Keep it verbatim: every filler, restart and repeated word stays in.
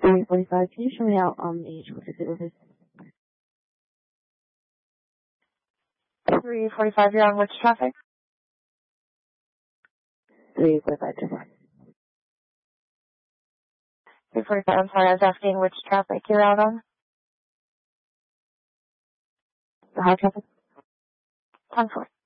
three forty-five, can you show me out on the twenty-zero, please? three forty-five, you're on which traffic? three forty-five, two four. three forty-five, I'm sorry, I was asking which traffic you're out on. The high traffic? ten four.